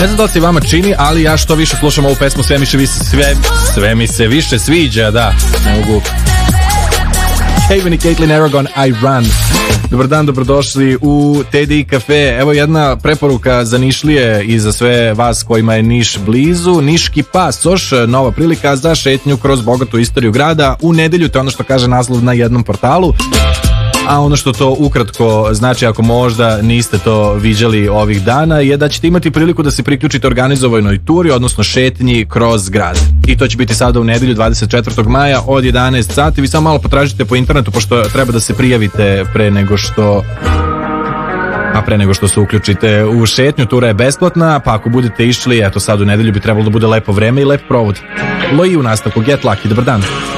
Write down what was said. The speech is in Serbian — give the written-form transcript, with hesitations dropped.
Ne znam da li se vama čini, ali ja što više slušam ovu pesmu, sve mi se više sviđa, da. Ne mogu. Haven i Caitlin Aragon, I Run. Dobar dan, dobrodošli u TDI Cafe. Evo jedna preporuka za Nišlije i za sve vas kojima je Niš blizu. Niški pasoš, nova prilika za šetnju kroz bogatu istoriju grada. U nedelju, to je ono što kaže naslov na jednom portalu. A ono što to ukratko znači, ako možda niste to viđali ovih dana, je da ćete imati priliku da se priključite organizovanoj turi, odnosno šetnji kroz grad. I to će biti sada u nedelju 24. maja od 11 sati. Vi samo malo potražite po internetu, pošto treba da se prijavite pre nego što se uključite u šetnju. Tura je besplatna, pa ako budete išli, eto sad u nedelju bi trebalo da bude lepo vreme i lep provod. Loji u nastavku, Get Lucky, dobar dan.